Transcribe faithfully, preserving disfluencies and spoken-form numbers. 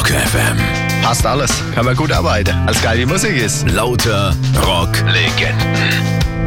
Rock F M. Passt alles. Kann man gut arbeiten. Als geile Musik ist. Lauter Rocklegenden.